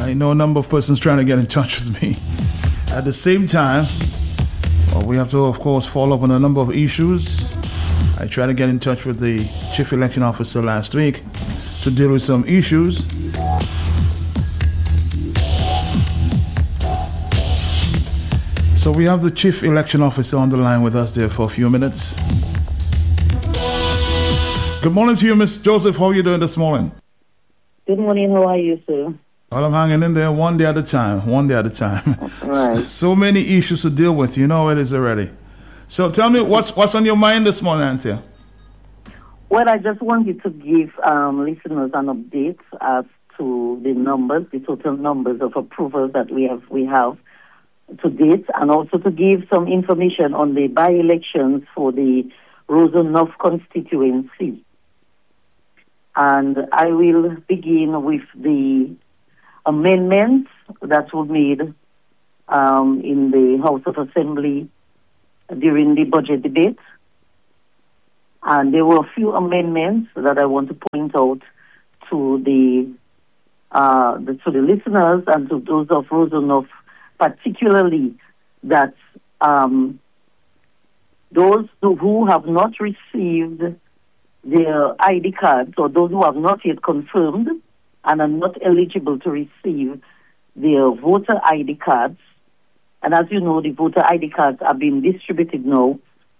I know a number of persons trying to get in touch with me. At the same time, we have to, of course, follow up on a number of issues. I tried to get in touch with the Chief Election Officer last week to deal with some issues. So we have the Chief Election Officer on the line with us there for a few minutes. Good morning to you, Ms. Joseph. How are you doing this morning? Good morning. How are you, sir? Well, I'm hanging in there one day at a time. Right. So many issues to deal with. You know it is already. So tell me, what's on your mind this morning, Anthea? Well, I just wanted to give listeners an update as to the total numbers of approvals that we have to date, and also to give some information on the by-elections for the Roseau North constituency. And I will begin with the amendments that were made in the House of Assembly during the budget debate. And there were a few amendments that I want to point out to the listeners and to those of Roseau North, particularly that those who have not received their ID cards, or those who have not yet confirmed and are not eligible to receive their voter ID cards. And as you know, the voter ID cards are being distributed now.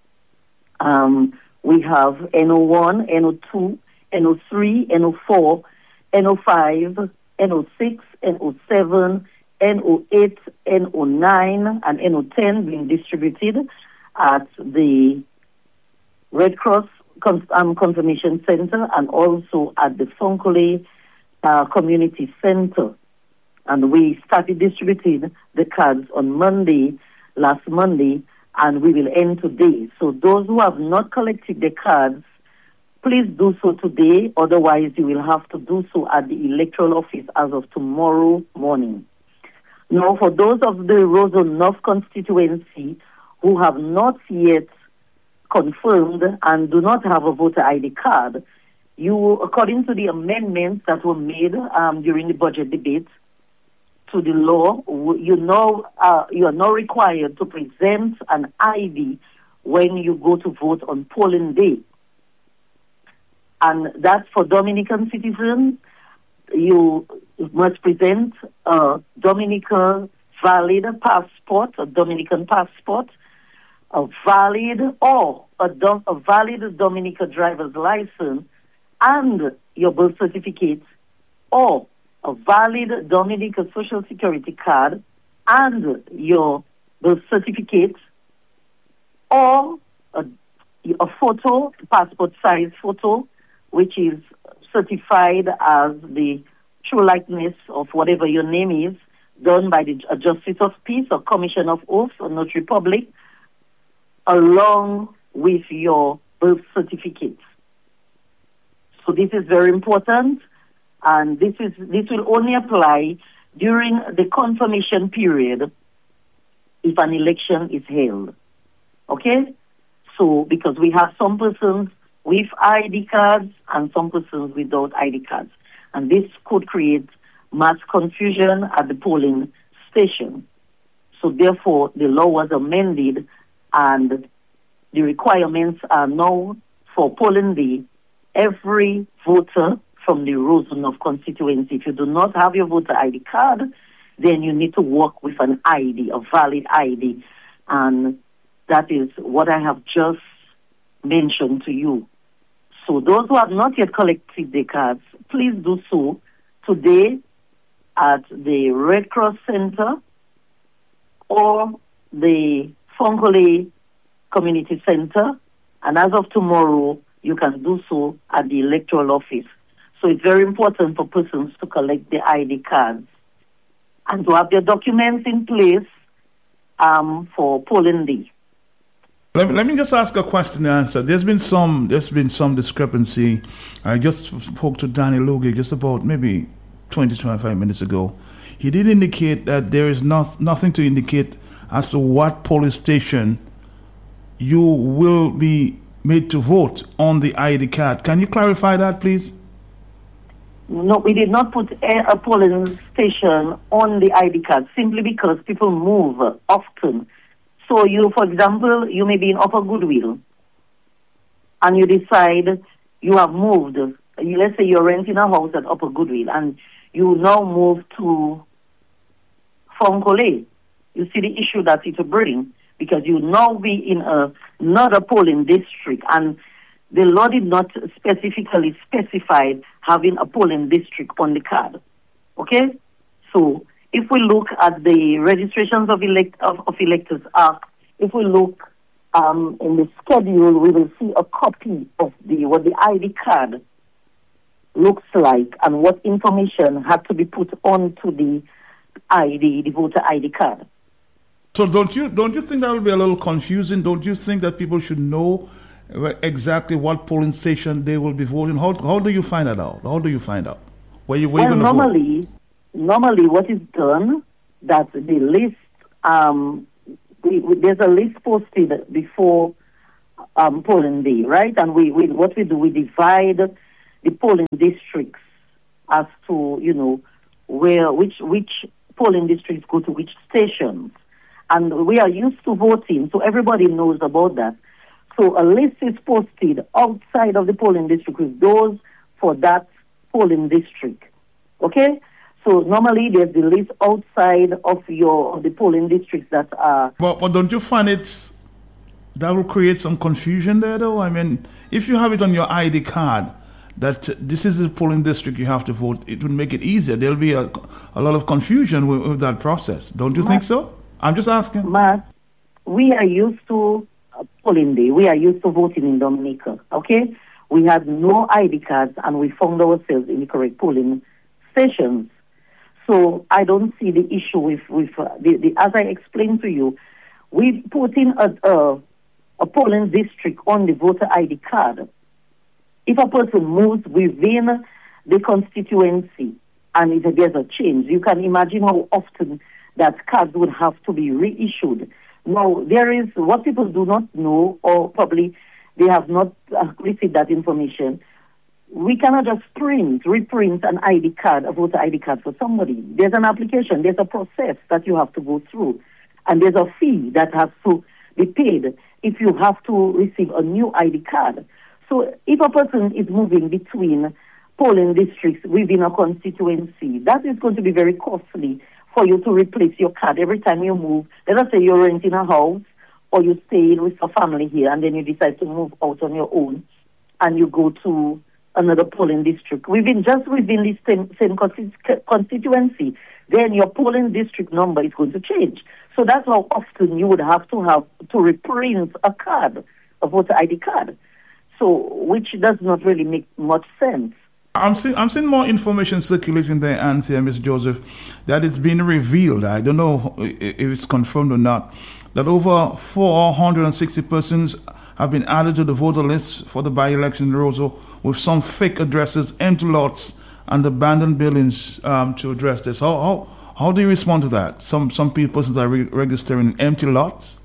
We have NO1, NO2, NO3, NO4, NO5, NO6, NO7, NO8, NO9, and NO10 being distributed at the Red Cross Confirmation Center and also at the Fonkole Community Center. And we started distributing the cards on last Monday, and we will end today. So those who have not collected the cards, please do so today. Otherwise, you will have to do so at the electoral office as of tomorrow morning. Now, for those of the Roseau North constituency who have not yet confirmed and do not have a voter ID card, you, according to the amendments that were made during the budget debate to the law, you are now required to present an ID when you go to vote on polling day. And that's for Dominican citizens. You must present a Dominican valid passport, a Dominican passport, a valid Dominican driver's license, and your birth certificate, or a valid Dominican Social Security card and your birth certificate, or a photo, passport size photo, which is certified as the true likeness of whatever your name is, done by the Justice of Peace or Commission of Oath or Notary Public, along with your birth certificate. So this is very important, and this will only apply during the confirmation period if an election is held. Okay? So because we have some persons with ID cards and some persons without ID cards, and this could create mass confusion at the polling station. So therefore, the law was amended, and the requirements are now for polling day. Every voter from the Roseau North constituency, if you do not have your voter ID card, then you need to work with an ID, a valid ID. And that is what I have just mentioned to you. So those who have not yet collected their cards, please do so today at the Red Cross Center or the Fonkole Community Center. And as of tomorrow, you can do so at the electoral office. So it's very important for persons to collect their ID cards and to have their documents in place for polling day. Let me just ask a question and answer. There's been some discrepancy. I just spoke to Danny Logie just about maybe 20-25 minutes ago. He did indicate that there is nothing to indicate as to what polling station you will be made to vote on the ID card. Can you clarify that, please? No, we did not put a polling station on the ID card simply because people move often. So you, for example, you may be in Upper Goodwill and you decide you have moved. Let's say you're renting a house at Upper Goodwill and you now move to Fonkole. You see the issue that it will bring because you now be in another polling district and the law did not specifically specify having a polling district on the card. Okay? So if we look at the registrations of Electors Act, if we look in the schedule, we will see a copy of what the ID card looks like and what information had to be put onto the voter ID card. So don't you think that will be a little confusing? Don't you think that people should know exactly what polling station they will be voting? How do you find that out? How do you find out? Where you going to vote? Normally what is done, that the list, there's a list posted before polling day, right? And what we do, we divide the polling districts as to, which polling districts go to which stations. And we are used to voting, so everybody knows about that. So a list is posted outside of the polling district with those for that polling district. Okay? So normally there's the list outside of the polling districts that are... But don't you find that will create some confusion there though? I mean, if you have it on your ID card that this is the polling district you have to vote, it would make it easier. There'll be a lot of confusion with that process. Don't you think so? I'm just asking. Matt, we are used to polling day. We are used to voting in Dominica, okay? We had no ID cards and we found ourselves in the correct polling stations. So I don't see the issue with as I explained to you, we put in a polling district on the voter ID card. If a person moves within the constituency and if there's a change, you can imagine how often that cards would have to be reissued. Now, there is what people do not know, or probably they have not received that information. We cannot just reprint an ID card, a voter ID card for somebody. There's an application, there's a process that you have to go through, and there's a fee that has to be paid if you have to receive a new ID card. So if a person is moving between polling districts within a constituency, that is going to be very costly for you to replace your card every time you move. Let us say you're renting a house or you stay with a family here and then you decide to move out on your own and you go to another polling district. within the same constituency, then your polling district number is going to change. So that's how often you would have to reprint a card, a voter ID card. So, which does not really make much sense. I'm seeing more information circulating there, Anthea, Ms. Joseph, that it's been revealed. I don't know if it's confirmed or not, that over 460 persons have been added to the voter list for the by-election in Roseau with some fake addresses, empty lots, and abandoned buildings to address this. How do you respond to that? Some persons are registering empty lots.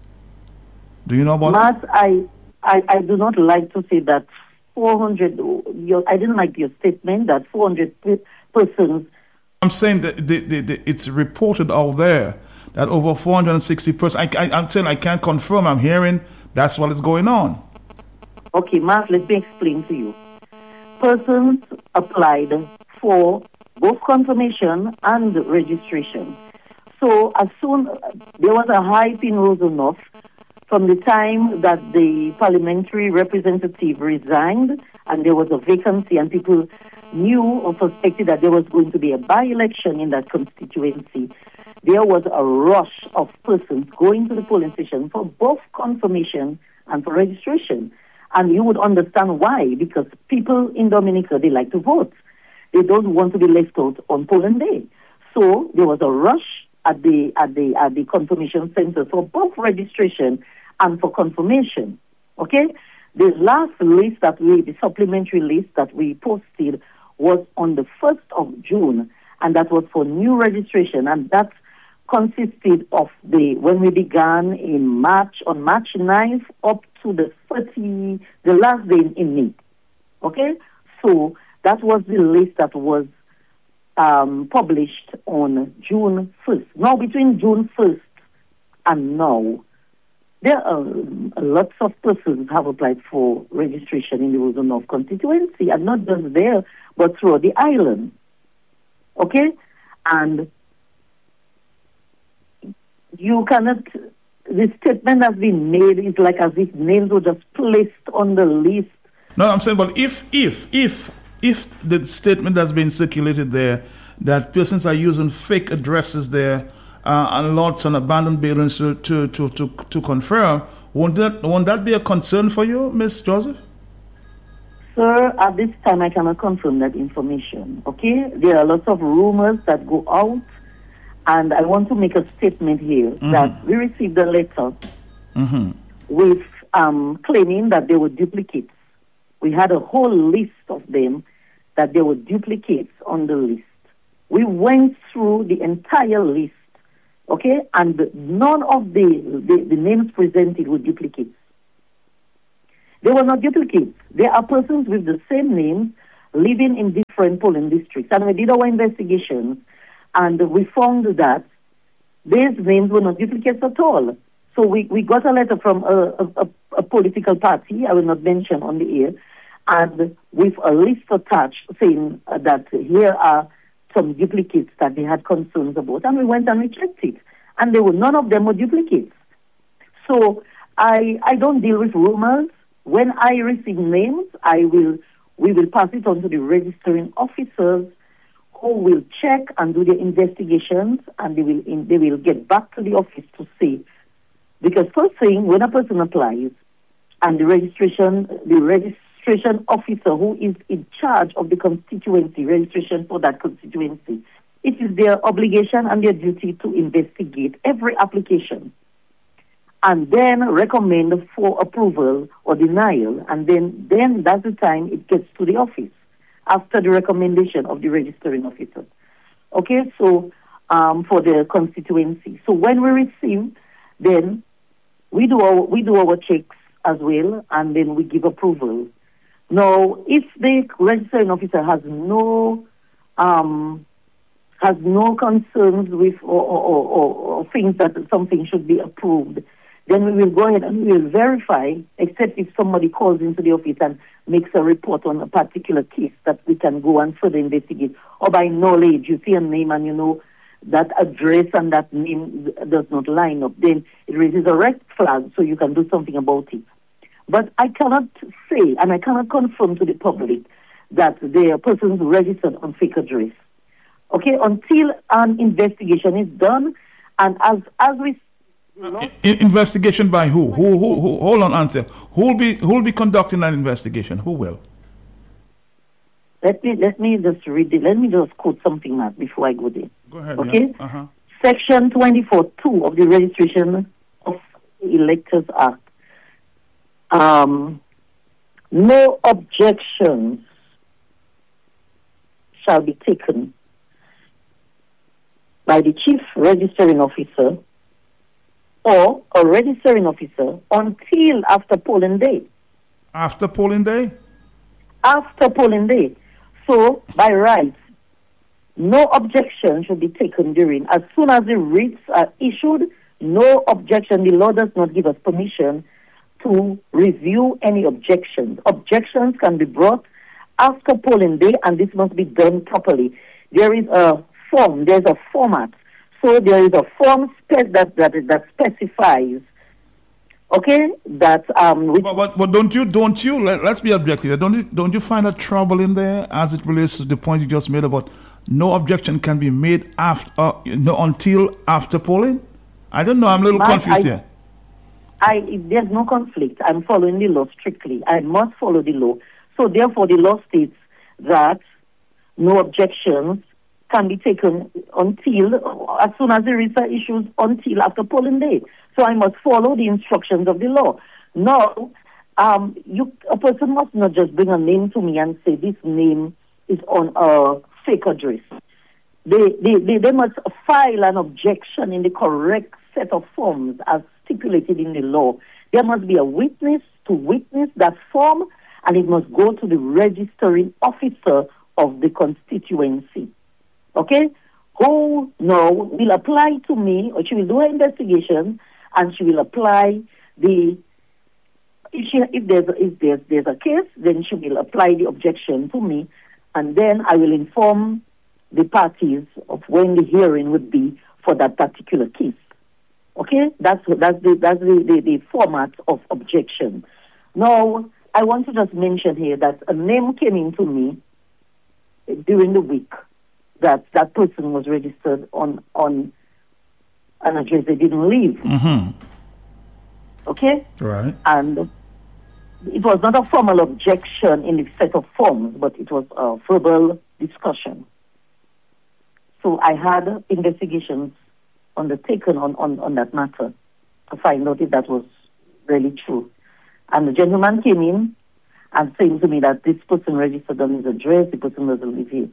Do you know about Matt, that? I do not like to say that 400, I didn't like your statement that 400 persons. I'm saying that it's reported out there that over 460 persons. I'm saying I can't confirm. I'm hearing that's what is going on. Okay, Mark, let me explain to you. Persons applied for both confirmation and registration. So as soon there was a hype in Roseau North from the time that the parliamentary representative resigned and there was a vacancy and people knew or suspected that there was going to be a by-election in that constituency, there was a rush of persons going to the polling station for both confirmation and for registration. And you would understand why, because people in Dominica, they like to vote. They don't want to be left out on polling day. So there was a rush at the confirmation center for both registration and for confirmation. Okay? The last list the supplementary list that we posted was on the 1st of June, and that was for new registration, and that consisted of when we began on March 9th up to the last day in May. Okay? So That was the list that was published on June 1st. Now, between June 1st and now, there are lots of persons have applied for registration in the Roseau North constituency, and not just there, but throughout the island. Okay? And you cannot, the statement has been made, it's like as if names were just placed on the list. No, I'm saying, but if the statement has been circulated there that persons are using fake addresses there and lots and abandoned buildings to confirm, won't that be a concern for you, Ms. Joseph? Sir, at this time I cannot confirm that information. Okay, there are lots of rumors that go out, and I want to make a statement here that we received a letter with claiming that there were duplicates. We had a whole list of them that there were duplicates on the list. We went through the entire list, okay, and none of the names presented were duplicates. They were not duplicates. There are persons with the same names living in different polling districts. And we did our investigations, and we found that these names were not duplicates at all. So we got a letter from a political party, I will not mention on the air, and with a list attached saying that here are some duplicates that they had concerns about. And we went and we checked it. And none of them were duplicates. So I don't deal with rumors. When I receive names, we will pass it on to the registering officers who will check and do the investigations, and they will get back to the office to say. Because first thing, when a person applies, and the registration officer who is in charge of the constituency, registration for that constituency, it is their obligation and their duty to investigate every application and then recommend for approval or denial, and then that's the time it gets to the office after the recommendation of the registering officer. Okay, so for the constituency. So when we receive, then we do our checks as well, and then we give approval. Now, if the registering officer has no concerns with or thinks that something should be approved, then we will go ahead and we will verify, except if somebody calls into the office and makes a report on a particular case that we can go and further investigate. Or by knowledge, you see a name and you know that address and that name does not line up, then it raises a red flag, so you can do something about it. But I cannot say and I cannot confirm to the public that the persons registered on fake address. Okay, until an investigation is done, and as we investigation by who? Who? Hold on, answer. Who will be conducting an investigation? Who will? Let me just read it. Let me just quote something, Matt, before I go there. Go ahead. Okay. Yes. Section 24(2) of the Registration of Electors Act. No objections shall be taken by the chief registering officer or a registering officer until after polling day. After polling day? After polling day. So, by rights, no objection should be taken during. As soon as the writs are issued, no objection. The law does not give us permission to review any objections. Objections can be brought after polling day, and this must be done properly. There is a form, there's a format. So there is a form that specifies, okay, that But don't you? Let's be objective. Don't you find a trouble in there as it relates to the point you just made about no objection can be made until after polling? I don't know. I'm a little confused here. There's no conflict. I'm following the law strictly. I must follow the law. So therefore, the law states that no objections can be taken as soon as the writs are issued until after polling day. So I must follow the instructions of the law. Now, a person must not just bring a name to me and say this name is on a fake address. They must file an objection in the correct set of forms as stipulated in the law. There must be a witness to witness that form, and it must go to the registering officer of the constituency. Okay? Who now will apply to me, or she will do her investigation, and she will apply if there's a case, then she will apply the objection to me, and then I will inform the parties of when the hearing would be for that particular case. Okay, that's the format of objection. Now, I want to just mention here that a name came into me during the week that person was registered on an address they didn't leave. Mm-hmm. Okay? Right. And it was not a formal objection in the set of forms, but it was a verbal discussion. So I had investigations undertaken on that matter to find out if that was really true. And the gentleman came in and saying to me that this person registered on his address, the person doesn't live here.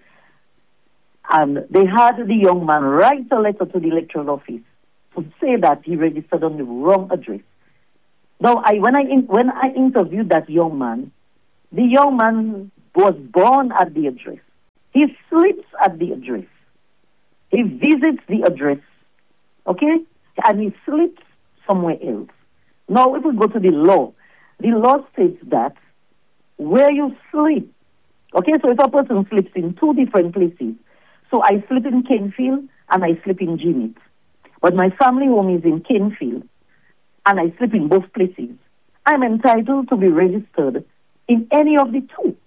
And they had the young man write a letter to the electoral office to say that he registered on the wrong address. Now, when I interviewed that young man, the young man was born at the address. He sleeps at the address. He visits the address, okay? And he sleeps somewhere else. Now, if we go to the law states that where you sleep, okay, so if a person sleeps in two different places, so I sleep in Canefield and I sleep in Jimmet, but my family home is in Canefield and I sleep in both places, I'm entitled to be registered in any of the two.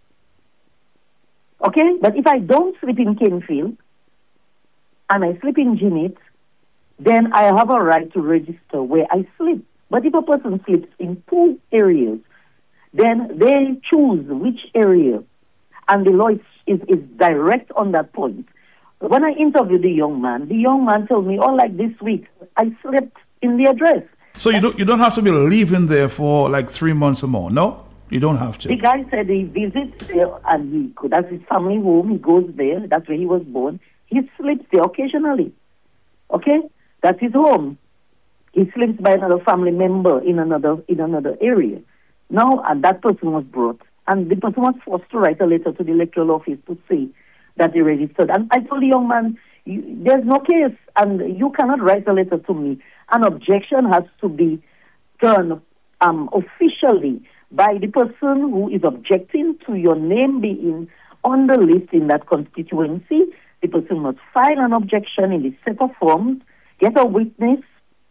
Okay? But if I don't sleep in Canefield and I sleep in Jimmet, then I have a right to register where I sleep. But if a person sleeps in two areas, then they choose which area. And the law is direct on that point. When I interviewed the young man told me, like this week, I slept in the address. So you don't have to be living there for like 3 months or more, no? You don't have to. The guy said he visits there and that's his family home. He goes there. That's where he was born. He sleeps there occasionally. Okay? That's his home. He sleeps by another family member in another area. Now, and that person was brought. And the person was forced to write a letter to the electoral office to say that he registered. And I told the young man, there's no case, and you cannot write a letter to me. An objection has to be done officially by the person who is objecting to your name being on the list in that constituency. The person must file an objection in the set of forms, get a witness,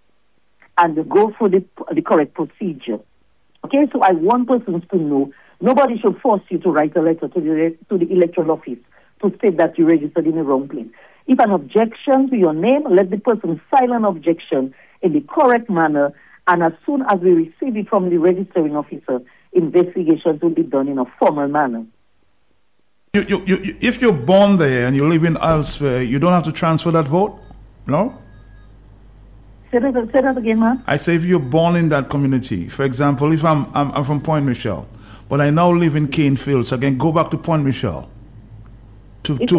and go through the correct procedure. Okay, so I want persons to know nobody should force you to write a letter to the electoral office to state that you registered in the wrong place. If an objection to your name, let the person file an objection in the correct manner, and as soon as we receive it from the registering officer, investigations will be done in a formal manner. If you're born there and you live in elsewhere, you don't have to transfer that vote? No? Say that again, man. I say if you're born in that community, for example, if I'm from Point Michelle, but I now live in Canefield, so I can go back to Point Michelle. If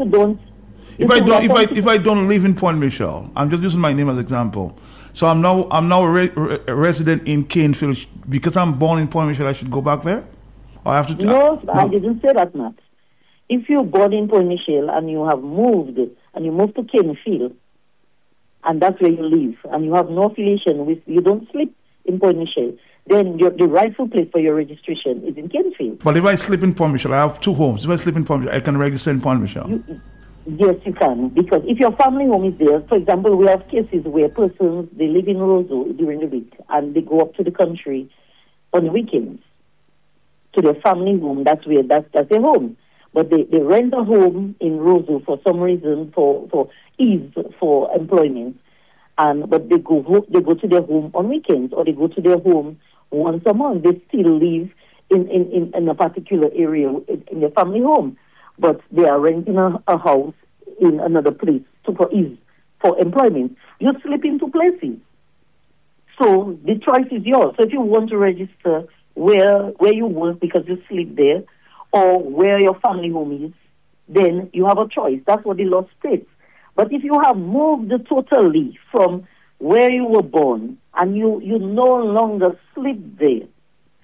I don't live in Point Michelle, I'm just using my name as example. So I'm now a resident in Canefield because I'm born in Point Michelle. I should go back there, or I have to? No, I didn't say that, Matt. If you're born in Point Michelle and you have moved and you moved to Canefield, and that's where you live, and you have no affiliation with, you don't sleep in Point Michelle, then the rightful place for your registration is in Canefield. But if I sleep in Point Michelle, I have two homes. If I sleep in Point Michelle, I can register in Point Michelle. Yes, you can, because if your family home is there, for example, we have cases where persons, they live in Roseau during the week, and they go up to the country on the weekends to their family home. That's their home. But they rent a home in Roseau for some reason, for ease, for employment. But they go to their home on weekends, or they go to their home once a month. They still live in a particular area in their family home, but they are renting a house in another place for ease, for employment. You sleep in two places. So the choice is yours. So if you want to register where you work because you sleep there, or where your family home is, then you have a choice. That's what the law states. But if you have moved totally from where you were born and you no longer sleep there,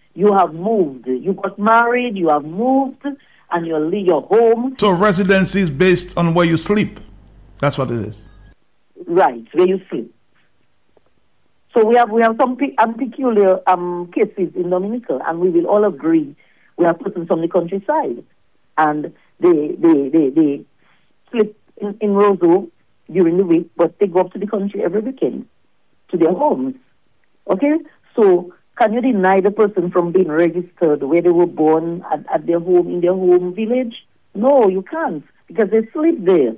you have moved. You got married, you have moved, and you're home. So residency is based on where you sleep. That's what it is. Right, where you sleep. So we have some peculiar cases in Dominica, and we will all agree we have persons from the countryside, and they sleep in Roseau during the week, but they go up to the country every weekend to their homes. Okay, so can you deny the person from being registered where they were born at their home, in their home village? No, you can't, because they sleep there.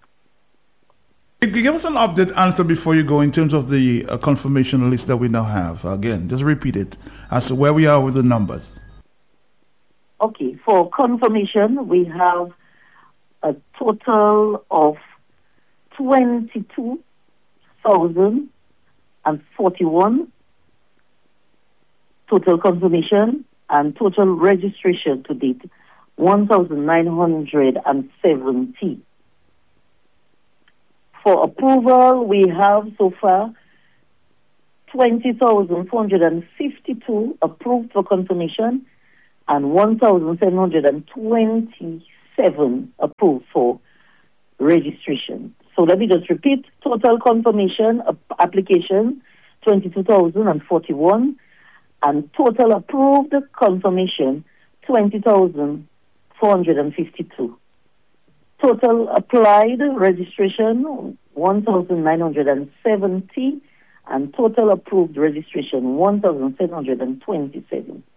Give us an update answer before you go in terms of the confirmation list that we now have. Again, just repeat it as to where we are with the numbers. Okay, for confirmation, we have a total of 22,041 total confirmation, and total registration to date 1,970. For approval, we have so far 20,452 approved for confirmation and 1,727 approved for registration. So let me just repeat. Total confirmation application 22,041 and total approved confirmation 20,452. Total applied registration 1,970 and total approved registration 1,727.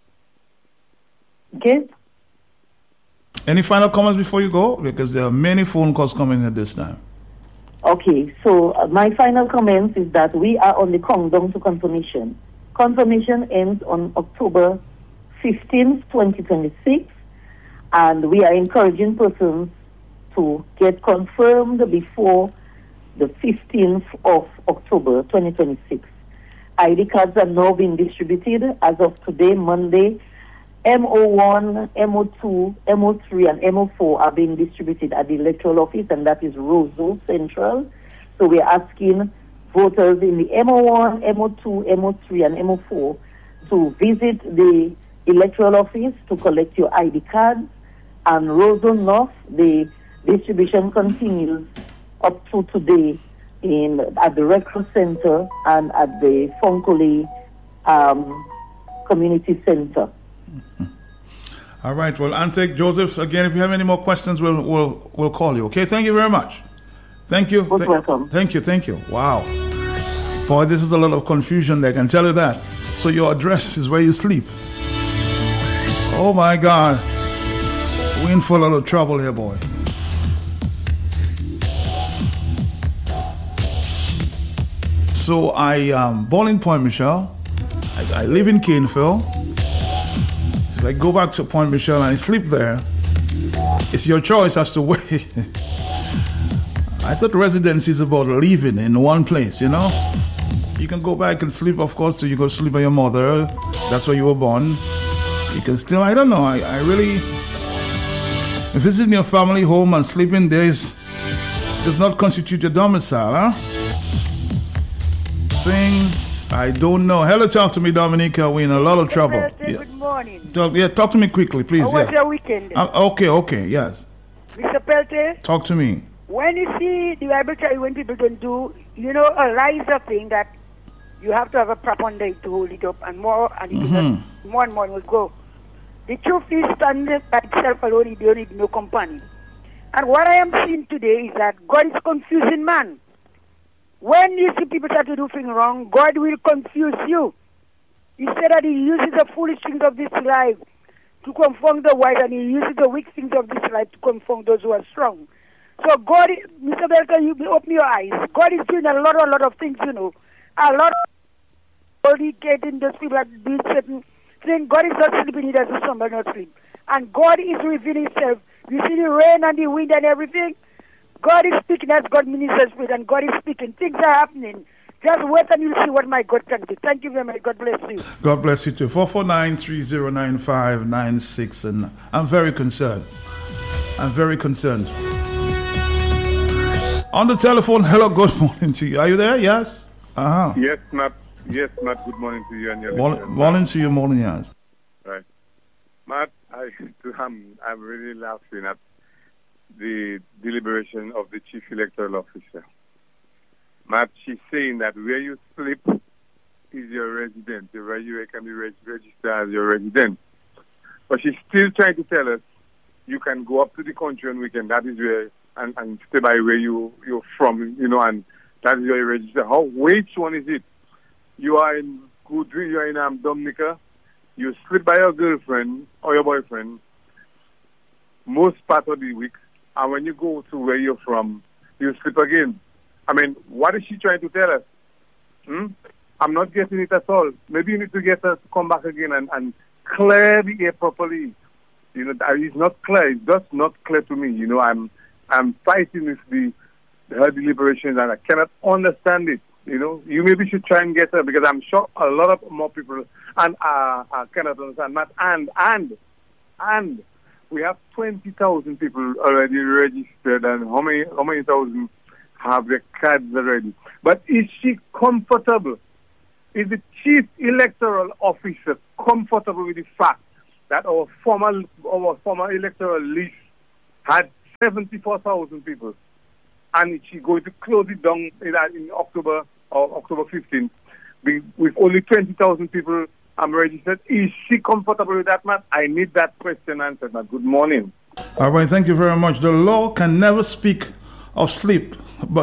Okay? Any final comments before you go? Because there are many phone calls coming at this time. Okay, so my final comments is that we are on the countdown to confirmation. Confirmation ends on October 15th, 2026, and we are encouraging persons to get confirmed before the 15th of October 2026. ID cards are now being distributed as of today, Monday. MO1, MO2, MO3, and MO4 are being distributed at the electoral office, and that is Roseau Central. So we are asking voters in the MO1, MO2, MO3, and MO4 to visit the electoral office to collect your ID cards. And Roseau North, the distribution continues up to today at the Red Cross Center and at the Fonkole Community Center. All right. Well, Antek, Joseph, again, if you have any more questions, we'll call you. Okay. Thank you very much. Thank you. Most welcome. Thank you. Wow. Boy, this is a lot of confusion there. I can tell you that. So your address is where you sleep. Oh my God. We're in for a lot of trouble here, boy. So Bowling Point, Michelle. I live in Caneville. So I go back to Point Michelle and I sleep there. It's your choice as to where. I thought residency is about living in one place, you know. You can go back and sleep, of course, so you go sleep with your mother. That's where you were born. You can still, I don't know, I really, visiting your family home and sleeping there does not constitute your domicile, huh? Things, I don't know. Hello, talk to me, Dominica. We're in a lot of trouble. Yeah. Good morning. Talk to me quickly, please. How was your weekend? Okay, yes. Mr. Pelte? Talk to me. When you see the Bible tell you when people don't do, a lie is a thing that you have to have a prop on it to hold it up, and more and more will go. The truth is, stand by itself alone, you don't need no company. And what I am seeing today is that God is confusing man. When you see people try to do things wrong, God will confuse you. He said that He uses the foolish things of this life to confound the wise, and He uses the weak things of this life to confound those who are strong. So God, Mr. Belton, you open your eyes. God is doing a lot of things, A lot of getting those people that do certain things. God is not sleeping, He doesn't slumber, not sleep. And God is revealing Himself. You see the rain and the wind and everything? God is speaking as God ministers with, and God is speaking. Things are happening. Just wait and you'll see what my God can do. Thank you very much. God bless you. God bless you too. 449-3095-96. And I'm very concerned. On the telephone, hello, good morning to you. Are you there? Yes? Yes, Yes, Matt, good morning to you and your Morning listeners. to you, morning, yes. Right. Matt, I'm really laughing at the deliberation of the chief electoral officer. Matt, she's saying that where you sleep is your residence. Where you can be registered as your resident. But she's still trying to tell us you can go up to the country on weekend. That is where, and stay by where you're from, and that is where you register. Which one is it? You are in Goodwin, you are in Dominica, you sleep by your girlfriend or your boyfriend most part of the week, and when you go to where you're from, you sleep again. I mean, what is she trying to tell us? I'm not getting it at all. Maybe you need to get us to come back again and clear the air properly. That is not clear. It's just not clear to me. I'm fighting with her deliberations, and I cannot understand it. You maybe should try and get her, because I'm sure a lot of more people and cannot understand that. And we have 20,000 people already registered, and how many thousand have their cards already? But is she comfortable? Is the chief electoral officer comfortable with the fact that our former electoral list had 74,000 people, and she's going to close it down in October or October 15th with only 20,000 people registered? Is she comfortable with that, Matt? I need that question answered, Matt. Good morning. All right, thank you very much. The law can never speak of sleep, but